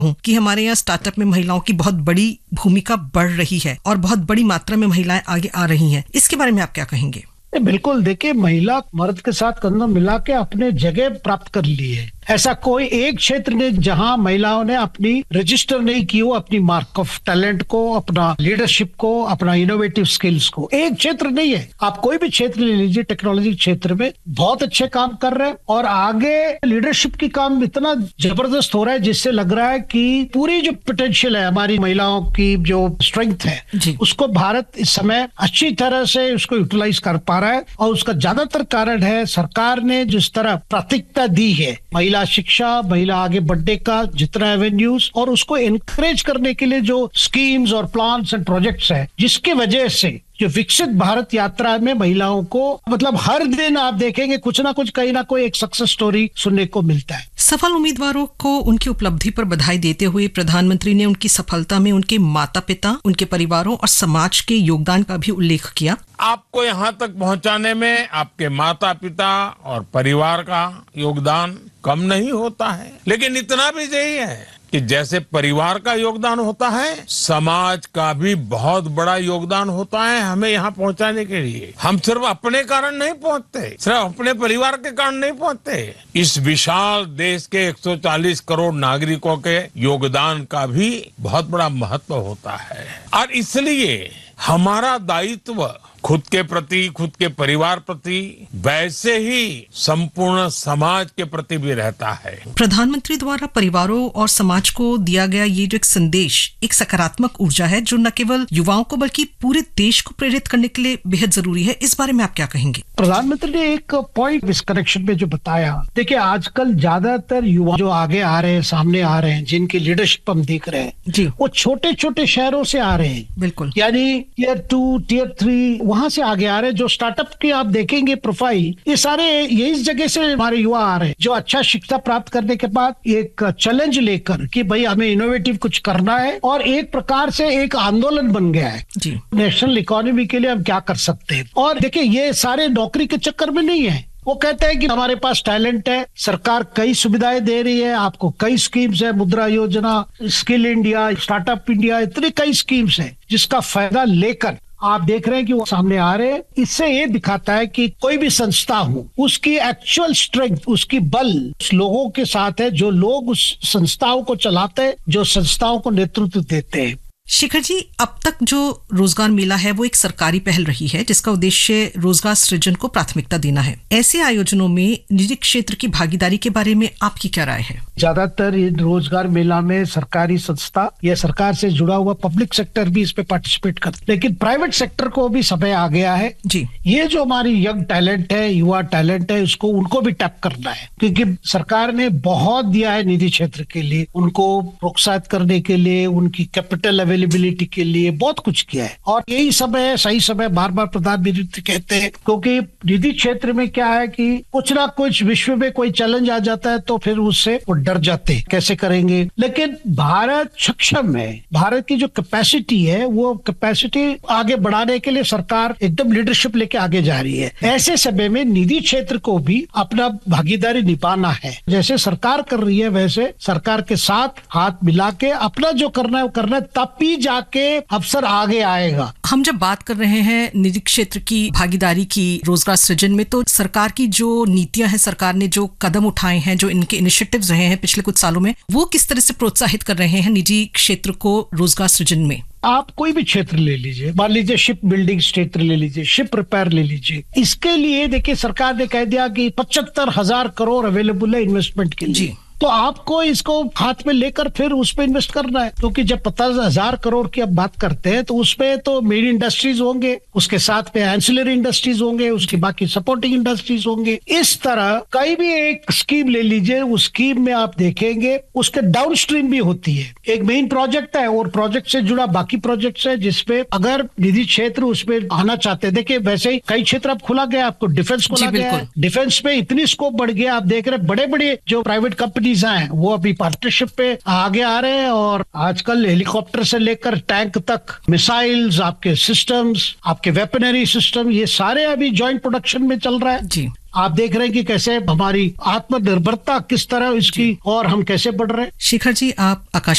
हूँ कि हमारे यहाँ स्टार्टअप में महिलाओं की बहुत बड़ी भूमिका बढ़ रही है और बहुत बड़ी मात्रा में महिलाएं आगे आ रही हैं। इसके बारे में आप क्या कहेंगे? बिल्कुल, देखिए, महिला मर्द के साथ कंधा मिला के अपने जगह प्राप्त कर ली है। ऐसा कोई एक क्षेत्र ने जहां महिलाओं ने अपनी रजिस्टर नहीं की हो, अपनी मार्क ऑफ टैलेंट को, अपना लीडरशिप को, अपना इनोवेटिव स्किल्स को। एक क्षेत्र नहीं है, आप कोई भी क्षेत्र ले लीजिए, टेक्नोलॉजी क्षेत्र में बहुत अच्छे काम कर रहे हैं और आगे लीडरशिप की काम इतना जबरदस्त हो रहा है जिससे लग रहा है कि पूरी जो पोटेंशियल है हमारी महिलाओं की, जो स्ट्रेंथ है, उसको भारत इस समय अच्छी तरह से उसको यूटिलाइज कर पा रहा है। और उसका ज्यादातर कारण है सरकार ने जिस तरह प्राथमिकता दी है महिला शिक्षा, महिला आगे बढ़ने का जितना एवेन्यूज, और उसको एनकरेज करने के लिए जो स्कीम्स और प्लान्स एंड प्रोजेक्ट्स हैं, जिसकी वजह से जो विकसित भारत यात्रा में महिलाओं को मतलब हर दिन आप देखेंगे कुछ ना कुछ, कहीं ना कोई एक सक्सेस स्टोरी सुनने को मिलता है। सफल उम्मीदवारों को उनकी उपलब्धि पर बधाई देते हुए प्रधानमंत्री ने उनकी सफलता में उनके माता पिता, उनके परिवारों और समाज के योगदान का भी उल्लेख किया। आपको यहाँ तक पहुँचाने में आपके माता पिता और परिवार का योगदान कम नहीं होता है, लेकिन इतना भी सही है कि जैसे परिवार का योगदान होता है, समाज का भी बहुत बड़ा योगदान होता है हमें यहाँ पहुँचाने के लिए। हम सिर्फ अपने कारण नहीं पहुँचते, सिर्फ अपने परिवार के कारण नहीं पहुँचते, इस विशाल देश के 140 करोड़ नागरिकों के योगदान का भी बहुत बड़ा महत्व होता है। और इसलिए हमारा दायित्व खुद के प्रति, खुद के परिवार प्रति, वैसे ही संपूर्ण समाज के प्रति भी रहता है। प्रधानमंत्री द्वारा परिवारों और समाज को दिया गया ये जो एक संदेश एक सकारात्मक ऊर्जा है जो न केवल युवाओं को बल्कि पूरे देश को प्रेरित करने के लिए बेहद जरूरी है। इस बारे में आप क्या कहेंगे? प्रधानमंत्री ने एक पॉइंट इस कनेक्शन में जो बताया, देखिए आजकल ज्यादातर युवा जो आगे आ रहे हैं, सामने आ रहे हैं, जिनकी लीडरशिप हम देख रहे हैं जी, वो छोटे छोटे शहरों से आ रहे हैं। बिल्कुल, यानी टियर 2, टियर 3 वहां से आगे आ रहे हैं। जो स्टार्टअप के आप देखेंगे प्रोफाइल, ये सारे यही जगह से हमारे युवा आ रहे हैं जो अच्छा शिक्षा प्राप्त करने के बाद एक चैलेंज लेकर कि भाई हमें इनोवेटिव कुछ करना है, और एक प्रकार से एक आंदोलन बन गया है जी, नेशनल इकोनॉमी के लिए हम क्या कर सकते हैं। और देखिए ये सारे नौकरी के चक्कर में नहीं है, वो कहते हैं कि हमारे पास टैलेंट है, सरकार कई सुविधाएं दे रही है, आपको कई स्कीम्स है, मुद्रा योजना, स्किल इंडिया, स्टार्टअप इंडिया, इतनी कई स्कीम्स है जिसका फायदा लेकर आप देख रहे हैं कि वो सामने आ रहे हैं। इससे ये दिखाता है कि कोई भी संस्था हो, उसकी एक्चुअल स्ट्रेंथ, उसकी बल उस लोगों के साथ है जो लोग उस संस्थाओं को चलाते हैं, जो संस्थाओं को नेतृत्व देते हैं। शिखर जी, अब तक जो रोजगार मेला है वो एक सरकारी पहल रही है जिसका उद्देश्य रोजगार सृजन को प्राथमिकता देना है। ऐसे आयोजनों में निजी क्षेत्र की भागीदारी के बारे में आपकी क्या राय है? ज्यादातर रोजगार मेला में सरकारी संस्था या सरकार से जुड़ा हुआ पब्लिक सेक्टर भी इस पे पार्टिसिपेट करते, लेकिन प्राइवेट सेक्टर को भी समय आ गया है जी। ये जो हमारी यंग टैलेंट है, युवा टैलेंट है, उसको उनको भी टैप करना है, क्योंकि सरकार ने बहुत दिया है निजी क्षेत्र के लिए, उनको प्रोत्साहित करने के लिए, उनकी कैपिटल अवेलेबिलिटी के लिए बहुत कुछ किया है। और यही समय है, सही समय, बार बार प्रधानमंत्री कहते हैं, क्योंकि निजी क्षेत्र में क्या है कि कुछ ना कुछ विश्व में कोई चैलेंज आ जाता है तो फिर उससे वो डर जाते हैं, कैसे करेंगे। लेकिन भारत सक्षम है, भारत की जो कैपेसिटी है वो कैपेसिटी आगे बढ़ाने के लिए सरकार एकदम लीडरशिप लेके आगे जा रही है। ऐसे समय में निजी क्षेत्र को भी अपना भागीदारी निभाना है, जैसे सरकार कर रही है वैसे सरकार के साथ हाथ मिला के अपना जो करना है वो करना है, तब भी जाके अवसर आगे आएगा। हम जब बात कर रहे हैं निजी क्षेत्र की भागीदारी की रोजगार सृजन में, तो सरकार की जो नीतियां हैं, सरकार ने जो कदम उठाए हैं, जो इनके इनिशिएटिव्स रहे हैं पिछले कुछ सालों में, वो किस तरह से प्रोत्साहित कर रहे हैं निजी क्षेत्र को रोजगार सृजन में? आप कोई भी क्षेत्र ले लीजिए, मान लीजिए शिप बिल्डिंग क्षेत्र ले लीजिए, शिप रिपेयर ले लीजिए, इसके लिए देखिए सरकार ने कह दिया कि 75,000 करोड़ अवेलेबल है इन्वेस्टमेंट के लिए जी। तो आपको इसको हाथ में लेकर फिर उस पे इन्वेस्ट करना है, क्योंकि जब 50,000 करोड़ की अब बात करते हैं तो उसमें तो मेन इंडस्ट्रीज होंगे, उसके साथ में एंसिलरी इंडस्ट्रीज होंगे, उसके बाकी सपोर्टिंग इंडस्ट्रीज होंगे। इस तरह कई भी एक स्कीम ले लीजिए, उस स्कीम में आप देखेंगे उसके डाउन स्ट्रीम भी होती है। एक मेन प्रोजेक्ट है और प्रोजेक्ट से जुड़ा बाकी प्रोजेक्ट्स है, जिसपे अगर निजी क्षेत्र उसमें आना चाहते हैं, देखिए वैसे ही कई क्षेत्र अब खुला गया, आपको डिफेंस खुला गया है, डिफेंस में इतनी स्कोप बढ़ गया, आप देख रहे हैं बड़े बड़े जो प्राइवेट कंपनी हैं वो अभी पार्टनरशिप पे आगे आ रहे हैं, और आजकल हेलीकॉप्टर से लेकर टैंक तक, मिसाइल्स, आपके सिस्टम्स, आपके वेपनरी सिस्टम, ये सारे अभी जॉइंट प्रोडक्शन में चल रहा है जी। आप देख रहे हैं कि कैसे हमारी आत्मनिर्भरता किस तरह इसकी और हम कैसे बढ़ रहे हैं। शेखर जी, आप आकाशवाणी